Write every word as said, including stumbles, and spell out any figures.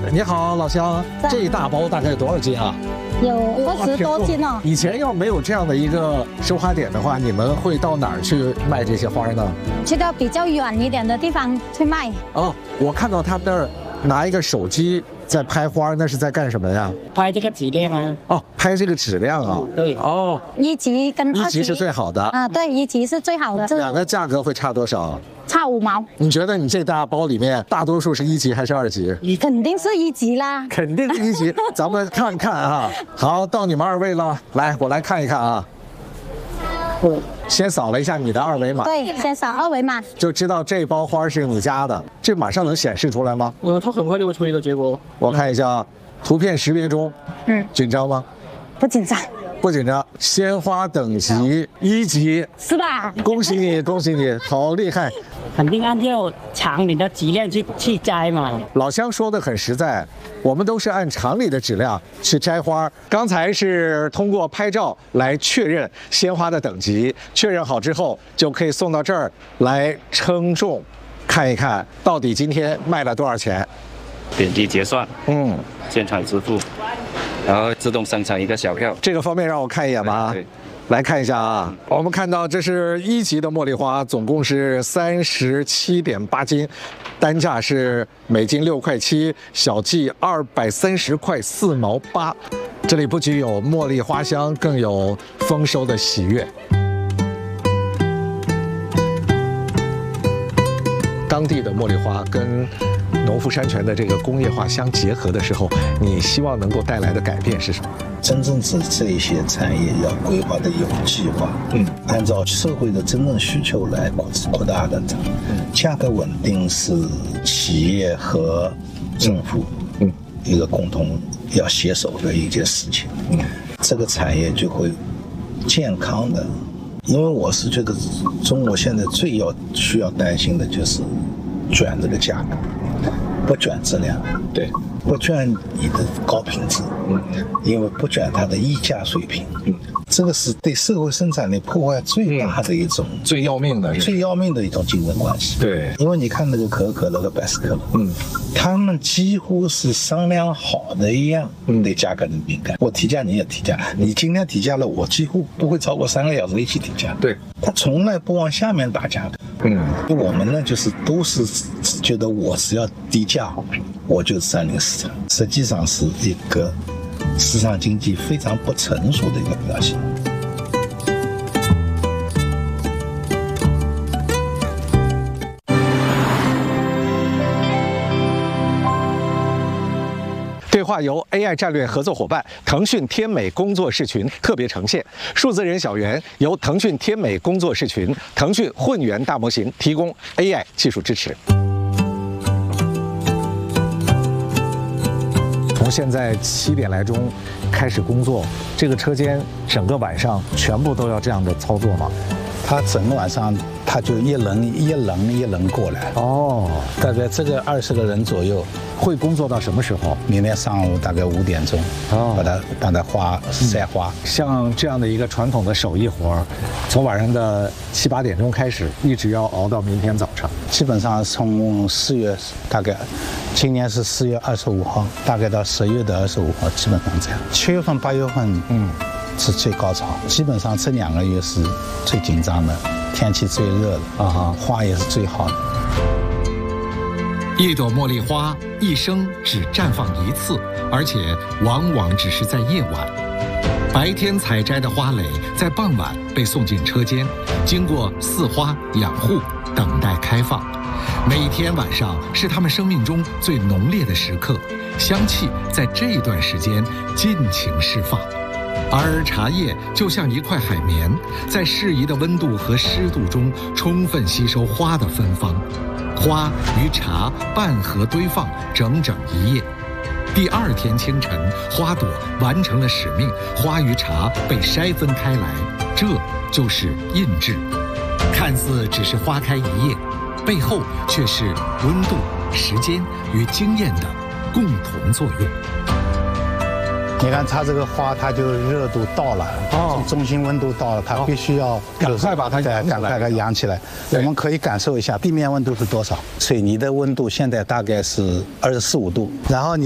你好，老乡，这一大包大概多少斤啊？ 有二十多斤哦。 以前要没有这样的一个收花点的话，你们会到哪儿去卖这些花呢？ 去到比较远一点的地方去卖。 哦，我看到他们那儿拿一个手机在拍花，那是在干什么呀？ 拍这个质量啊。 哦，拍这个质量啊。 对。 哦， 一级跟二级一级是最好的啊，对，一级是最好的。 两个价格会差多少？ 差五毛。 你觉得你这大包里面大多数是一级还是二级？ 肯定是一级啦。 肯定是一级，咱们看看啊。好，到你们二位了，来，我来看一看啊。 嗯。 先扫了一下你的二维码。 对，先扫二维码就知道这包花是你家的。这马上能显示出来吗？ 嗯，它很快就会出一个结果。 我看一下，图片识别中， 嗯， 紧张吗？ 不紧张。 不紧张，鲜花等级一级， 是吧？ 恭喜你，恭喜你，好厉害！ 肯定按照厂里的质量去去摘嘛。 老乡说的很实在，我们都是按厂里的质量去摘花。刚才是通过拍照来确认鲜花的等级，确认好之后就可以送到这儿来称重，看一看到底今天卖了多少钱。 点击结算， 嗯， 现场支付，然后自动生成一个小票。 这个方便让我看一眼吗？ 对。 来看一下啊，我们看到这是一级的茉莉花，总共是三十七点八斤，单价是每斤六块七，小计二百三十块四毛八。这里不仅有茉莉花香，更有丰收的喜悦。当地的茉莉花跟农夫山泉的这个工业化相结合的时候，你希望能够带来的改变是什么？ 真正是这一些产业要规划的有计划，嗯，按照社会的真正需求来扩扩大的它，嗯，价格稳定是企业和政府，嗯，一个共同要携手的一件事情，嗯，这个产业就会健康的，因为我是觉得中国现在最要需要担心的就是卷这个价格。不卷质量，对，不卷你的高品质，嗯，因为不卷它的溢价水平，嗯，这个是对社会生产力破坏最大的一种、 嗯、最要命的、 最要命的一种竞争关系。 对， 因为你看那个可口可乐和百事可乐，嗯，他们几乎是商量好的一样，嗯，对价格的敏感。我提价你也提价，你今天提价了，我几乎不会超过三个小时一起提价。对，他从来不往下面打价的。嗯，我们呢就是都是觉得我只要低价，我就占领市场，实际上是一个市场经济非常不成熟的一个表现。 对话由 A I 战略合作伙伴腾讯天美工作室群特别呈现，数字人小圆由腾讯天美工作室群、腾讯混元大模型提供 A I 技术支持。从现在七点来钟开始工作，这个车间整个晚上全部都要这样的操作吗？ 他整个晚上他就一轮一轮一轮过来。哦，大概这个二十个人左右。 会工作到什么时候？ 明天上午大概五点钟，哦，把它把它花晒花。 像这样的一个传统的手艺活，从晚上的七八点钟开始，一直要熬到明天早上。 基本上从四月大概，今年是四月二十五号，大概到十月的二十五号，基本上这样。七月份、八月份，嗯，是最高潮。基本上这两个月是最紧张的，天气最热的啊，花也是最好的。 一朵茉莉花一生只绽放一次，而且往往只是在夜晚。白天采摘的花蕾在傍晚被送进车间，经过饲花、养护，等待开放。每天晚上是它们生命中最浓烈的时刻，香气在这段时间尽情释放。而茶叶就像一块海绵，在适宜的温度和湿度中充分吸收花的芬芳。花与茶半合堆放整整一夜，第二天清晨，花朵完成了使命，花与茶被筛分开来，这就是印制。看似只是花开一夜，背后却是温度、时间与经验的共同作用。 你看它这个花，它就热度到了，哦，中心温度到了，它必须要赶快把它对，赶快把它扬起来。我们可以感受一下地面温度是多少，水泥的温度现在大概是二十四五度，然后你。